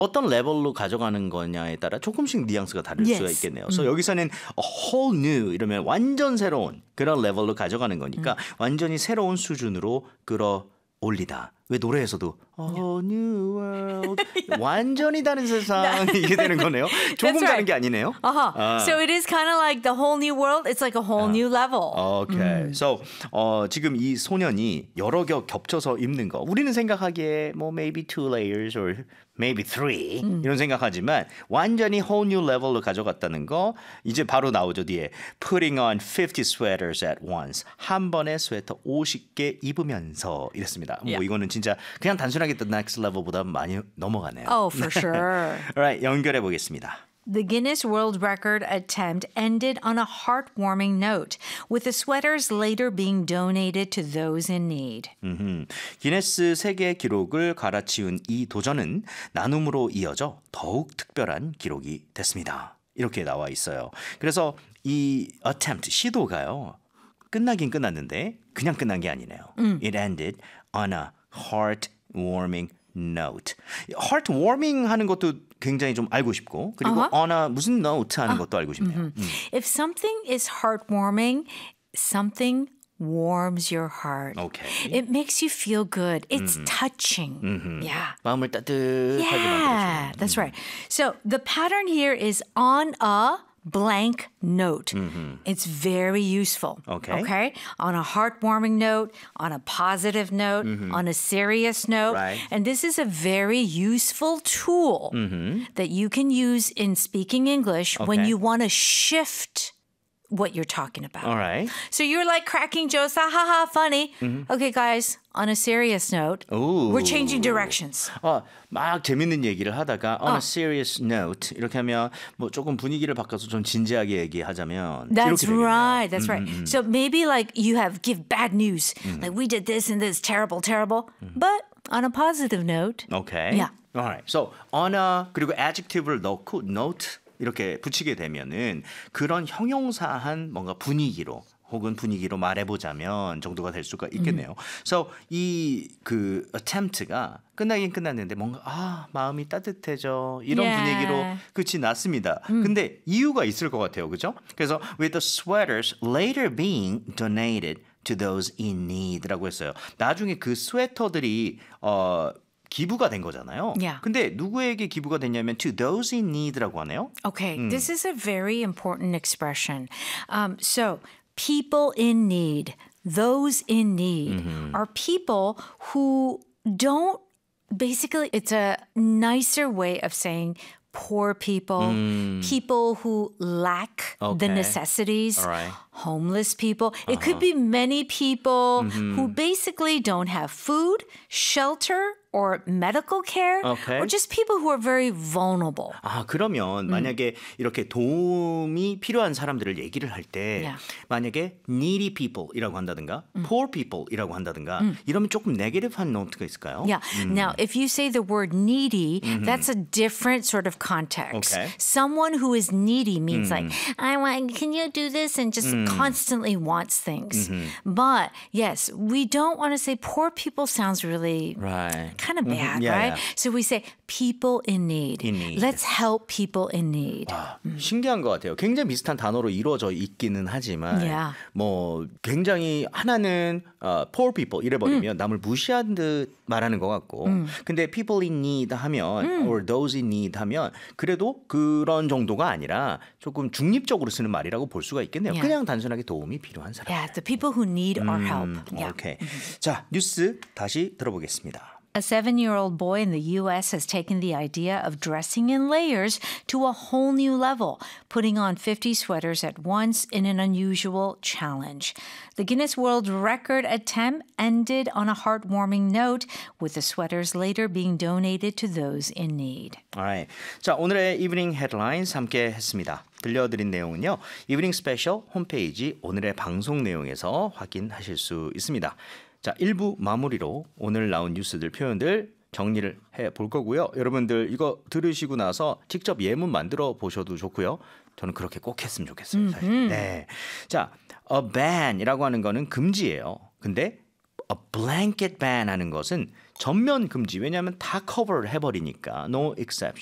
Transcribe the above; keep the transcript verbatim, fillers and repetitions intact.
어떤 레벨로 가져가는 거냐에 따라 조금씩 뉘앙스가 다를 Yes. 수가 있겠네요. 그래서 여기서는 a whole new 이러면 완전 새로운 그런 레벨로 가져가는 거니까 완전히 새로운 수준으로 끌어올리다. 왜 노래에서도 a whole new world 완전히 다른 세상 이게 되는 거네요. 조금 That's 다른 right. 게 아니네요. Uh-huh. 아. So it is kind of like the whole new world. It's like a whole new level. Okay. So 어, 지금 이 소년이 여러 겹 겹쳐서 입는 거 우리는 생각하기에 뭐 maybe two layers or maybe three 이런 생각하지만 완전히 whole new level로 가져갔다는 거 이제 바로 나오죠 뒤에 putting on fifty sweaters at once 한 번에 스웨터 오십 개 입으면서 이랬습니다. 뭐 Yeah. 이거는 진짜 그냥 단순하게 the next level보다 많이 넘어가네요. Oh, for sure. Alright, 연결해 보겠습니다. The Guinness World Record attempt ended on a heartwarming note, with the sweaters later being donated to those in need. 음흠. 기네스 세계 기록을 갈아치운 이 도전은 나눔으로 이어져 더욱 특별한 기록이 됐습니다. 이렇게 나와 있어요. 그래서 이 attempt 시도가요. 끝나긴 끝났는데 그냥 끝난 게 아니네요. 음. It ended on a heartwarming note. heartwarming 하는 것도 굉장히 좀 알고 싶고 그리고 Uh-huh. on a 무슨 note 하는 것도 알고 싶네요. 음. If something is heartwarming, something warms your heart. Okay. It makes you feel good. It's touching. Yeah. 마음을 따뜻하게 Yeah, 만들어주는. that's right. So the pattern here is on a blank note. It's very useful. Okay. Okay. On a heartwarming note, on a positive note, on a serious note. Right. And this is a very useful tool that you can use in speaking English when Okay. you want to shift what you're talking about. All right. So you're like cracking jokes, ha ha ha, funny. Okay, guys, on a serious note, Ooh. we're changing directions. 어, 막 재밌는 얘기를 하다가 on a serious note 이렇게 하면 뭐 조금 분위기를 바꿔서 좀 진지하게 얘기하자면 That's 이렇게 되겠네요. right. That's right. So maybe like you have give bad news, like we did this and this, terrible, terrible. But on a positive note, Okay. Yeah. Alright. So on a 그리고 adjective를 넣고 note 이렇게 붙이게 되면은 그런 형용사한 뭔가 분위기로 혹은 분위기로 말해보자면 정도가 될 수가 있겠네요. So 이 그 attempt가 끝나긴 끝났는데 뭔가 아 마음이 따뜻해져 이런 Yeah. 분위기로 끝이 났습니다. 근데 이유가 있을 것 같아요, 그죠? 그래서 with the sweaters later being donated to those in need라고 했어요. 나중에 그 스웨터들이 어 기부가 된 거잖아요. Yeah. 근데 누구에게 기부가 됐냐면 to those in need라고 하네요. okay, this is a very important expression. Um, so people in need, those in need are people who don't, basically it's a nicer way of saying poor people, people who lack the Okay. necessities, All right. homeless people. It could be many people who basically don't have food, shelter, or medical care, Okay. or just people who are very vulnerable. 아 그러면 만약에 이렇게 도움이 필요한 사람들을 얘기를 할 때 Yeah. 만약에 needy people이라고 한다든가 poor people이라고 한다든가 이러면 조금 네게티브한 노트가 있을까요? Yeah. Now, if you say the word needy, that's a different sort of context. Okay. Someone who is needy means like, I want, can you do this? And just constantly wants things. But yes, we don't want to say poor people sounds really Right. kind of bad, Yeah, right? yeah. So we say people in need. In need. Let's help people in need. 아, 신기한 것 같아요. 굉장히 비슷한 단어로 이루어져 있기는 하지만 Yeah. 뭐 굉장히 하나는 어, poor people 이래버리면 남을 무시한 듯 말하는 것 같고 근데 people in need 하면 or those in need 하면 그래도 그런 정도가 아니라 조금 중립적으로 쓰는 말이라고 볼 수가 있겠네요. Yeah. 그냥 단순하게 도움이 필요한 사람. Yeah, the people who need our help. Yeah. 오케이. 자, 뉴스 다시 들어보겠습니다. A seven-year-old boy in the U S has taken the idea of dressing in layers to a whole new level, putting on fifty sweaters at once in an unusual challenge. The Guinness World Record attempt ended on a heartwarming note, with the sweaters later being donated to those in need. Alright. 자, 오늘의 이브닝 헤드라인스 함께 했습니다. 들려드린 내용은요. 이브닝 스페셜 홈페이지 오늘의 방송 내용에서 확인하실 수 있습니다. 자, 일 부 마무리로 오늘 나온 뉴스들, 표현들 정리를 해볼 거고요. 여러분들 이거 들으시고 나서 직접 예문 만들어 보셔도 좋고요. 저는 그렇게 꼭 했으면 좋겠어요. 사실. 네. 자, a ban이라고 하는 거는 금지예요. 근데 a blanket ban 하는 것은 전면 금지. 왜냐하면 다 커버를 해버리니까 no exception.